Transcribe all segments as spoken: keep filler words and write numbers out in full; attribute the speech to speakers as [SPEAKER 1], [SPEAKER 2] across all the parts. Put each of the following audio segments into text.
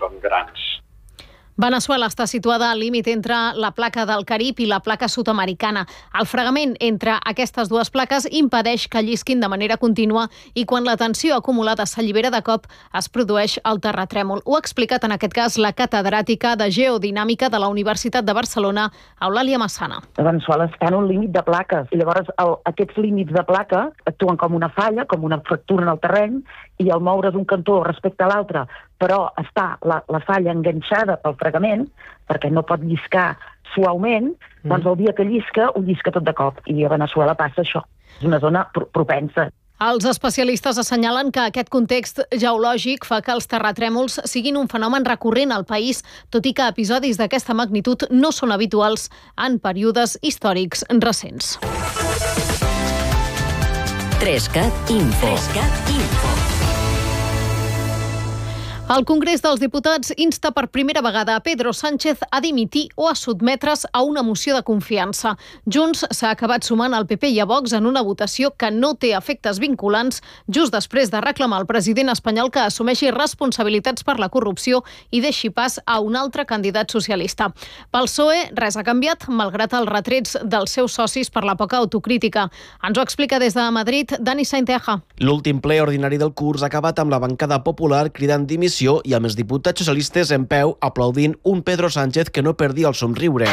[SPEAKER 1] són grans.
[SPEAKER 2] Veneçuela està situada al límit entre la placa del Carib i la placa sud-americana. El fregament entre aquestes dues plaques impedeix que llisquin de manera contínua i quan la tensió acumulada s'allibera de cop es produeix el terratrèmol. Ho ha explicat en aquest cas la catedràtica de Geodinàmica de la Universitat de Barcelona, Eulàlia Massana.
[SPEAKER 3] Veneçuela està en un límit de plaques i llavors el, aquests límits de placa actuen com una falla, com una fractura en el terreny, i al moure d'un cantó respecte a l'altre, però està la, la falla enganxada pel fregament, perquè no pot lliscar suaument, mm. doncs el dia que llisca, ho llisca tot de cop. I a Veneçuela passa això. És una zona pro- propensa.
[SPEAKER 2] Els especialistes assenyalen que aquest context geològic fa que els terratrèmols siguin un fenomen recurrent al país, tot i que episodis d'aquesta magnitud no són habituals en períodes històrics recents.
[SPEAKER 4] Trescat Info. Trescat Info.
[SPEAKER 2] El Congrés dels Diputats insta per primera vegada a Pedro Sánchez a dimitir o a sotmetre's a una moció de confiança. Junts s'ha acabat sumant al P P i a Vox en una votació que no té efectes vinculants just després de reclamar al president espanyol que assumeixi responsabilitats per la corrupció i deixi pas a un altre candidat socialista. Pel P S O E, res ha canviat, malgrat els retrets dels seus socis per la poca autocrítica. Ens ho explica des de Madrid Dani Sainteja.
[SPEAKER 5] L'últim ple ordinari del curs ha acabat amb la bancada popular cridant dimissió i amb els diputats socialistes en peu aplaudint un Pedro Sánchez que no perdia el somriure.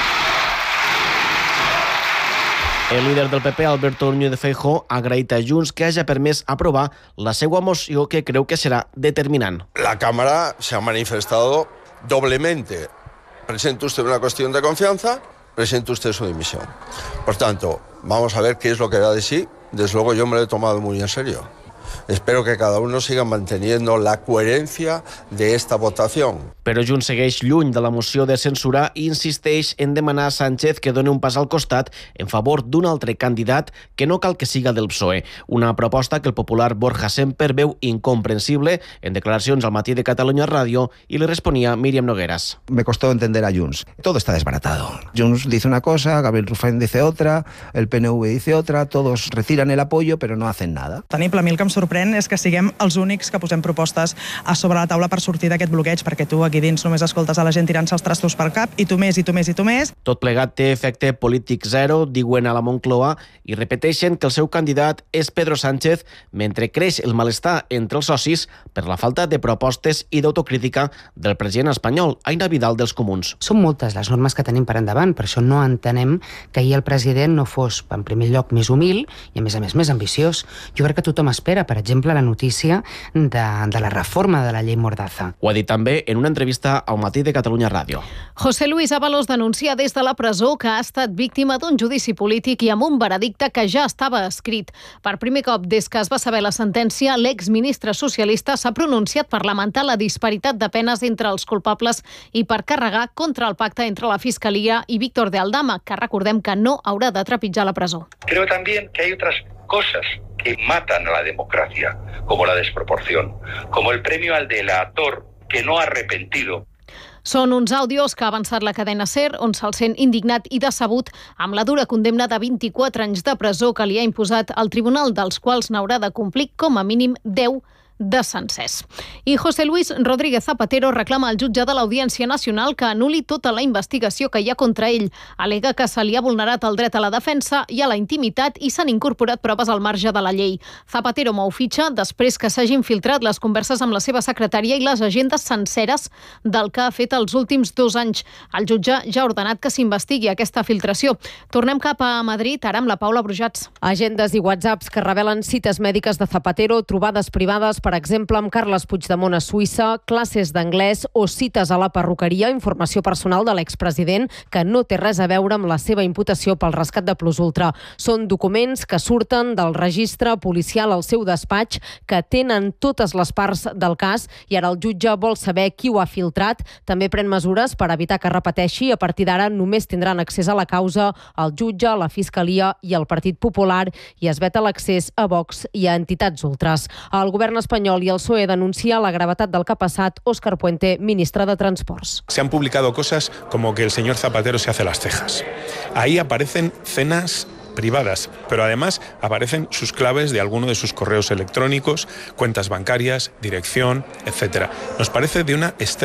[SPEAKER 5] El líder del P P, Alberto Núñez Feijóo, ha agraït a Junts que hagi permès aprovar la seva moció que creu que serà determinant.
[SPEAKER 6] La Cámara se ha manifestado doblemente. Presenta usted una cuestión de confianza, presenta usted su dimisión. Por tanto, vamos a ver qué es lo que da de sí. Desde luego yo me lo he tomado muy en serio. Espero que cada uno siga manteniendo la coherencia de esta votación.
[SPEAKER 5] Però Junts segueix lluny de la moció de censura i insisteix en demanar a Sánchez que doni un pas al costat en favor d'un altre candidat que no cal que siga del P S O E. Una proposta que el popular Borja Semper veu incomprensible en declaracions al Matí de Catalunya Ràdio i li responia Míriam Nogueras.
[SPEAKER 7] Me costó entender a Junts. Todo está desbaratado. Junts dice una cosa, Gabriel Rufén dice otra, el P N V dice otra, todos retiran el apoyo pero no hacen nada.
[SPEAKER 8] Tenible, a mi el que em sorprèn és que siguem els únics que posem propostes a sobre la taula per sortir d'aquest bloqueig, perquè tu aquí dins només escoltes a la gent tirant-se els trastos per cap i tu més, i tu més, i tu més.
[SPEAKER 5] Tot plegat té efecte polític zero, diuen a la Moncloa, i repeteixen que el seu candidat és Pedro Sánchez, mentre creix el malestar entre els socis per la falta de propostes i d'autocrítica del president espanyol, Aina Vidal dels Comuns.
[SPEAKER 9] Són moltes les normes que tenim per endavant, per això no entenem que ahir el president no fos, en primer lloc, més humil i, a més a més, més ambiciós. Jo crec que tothom espera, per exemple, la notícia de, de la reforma de la llei Mordaza.
[SPEAKER 5] Ho ha dit també en una entrevista al Matí de Catalunya Ràdio.
[SPEAKER 2] José Luis Ábalos denuncia des de la presó que ha estat víctima d'un judici polític i amb un veredicte que ja estava escrit. Per primer cop des que es va saber la sentència, l'exministre socialista s'ha pronunciat per lamentar la disparitat de penes entre els culpables i per carregar contra el pacte entre la Fiscalia i Víctor de Aldama, que recordem que no haurà de trepitjar la presó.
[SPEAKER 10] Creo también que hay otras cosas que matan a la democracia, como la desproporción, como el premio al delator que no ha arrepentido.
[SPEAKER 2] Són uns àudios que ha avançat la cadena SER, on se'l sent indignat i decebut amb la dura condemna de vint-i-quatre anys de presó que li ha imposat el tribunal, dels quals n'haurà de complir com a mínim deu de sencers. I José Luis Rodríguez Zapatero reclama al jutge de l'Audiència Nacional que anul·li tota la investigació que hi ha contra ell. Al·lega que se li ha vulnerat el dret a la defensa i a la intimitat i s'han incorporat proves al marge de la llei. Zapatero mou fitxa després que s'hagin filtrat les converses amb la seva secretària i les agendes senceres del que ha fet els últims dos anys. El jutge ja ha ordenat que s'investigui aquesta filtració. Tornem cap a Madrid, ara amb la Paula Brujats.
[SPEAKER 11] Agendes i whatsapps que revelen cites mèdiques de Zapatero, trobades privades, per exemple, amb Carles Puigdemont a Suïssa, classes d'anglès o cites a la perruqueria, informació personal de l'expresident que no té res a veure amb la seva imputació pel rescat de Plus Ultra. Són documents que surten del registre policial al seu despatx, que tenen totes les parts del cas i ara el jutge vol saber qui ho ha filtrat. També pren mesures per evitar que repeteixi. A partir d'ara només tindran accés a la causa el jutge, la Fiscalia i el Partit Popular i es veta l'accés a Vox i a entitats ultres. El govern espanyol y el P S O E denuncia la gravetat del que ha passat. Óscar Puente, ministre de Transports.
[SPEAKER 12] Se han publicado cosas como que el señor Zapatero se hace las cejas. Ahí aparecen cenas privadas, pero además aparecen sus claves de alguno de sus correos electrónicos, cuentas bancarias, dirección, etcétera. Nos parece de una extrema